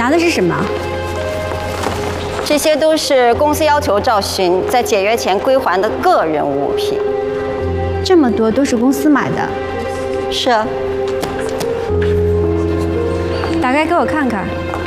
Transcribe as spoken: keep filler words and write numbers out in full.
拿的是什么？ 这些都是公司要求赵勋在解约前归还的个人物品。 这么多都是公司买的？ 是啊。 打开给我看看。